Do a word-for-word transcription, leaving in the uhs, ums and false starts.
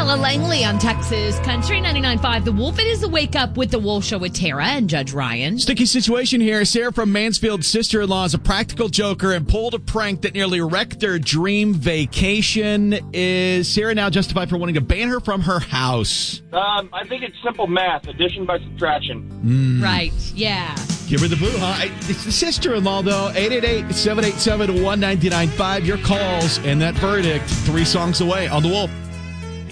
Ella Langley on Texas Country ninety-nine point five The Wolf. It is the Wake Up with the Wolf Show with Tara and Judge Ryan. Sticky situation here. Sarah from Mansfield's sister-in-law is a practical joker and pulled a prank that nearly wrecked their dream vacation. Is Sarah now justified for wanting to ban her from her house? Um, I think it's simple math, addition by subtraction. Mm. Right, yeah. Give her the boot, huh? It's the sister-in-law, though. eight eight eight, seven eight seven, one nine nine five. Your calls and that verdict, three songs away on The Wolf.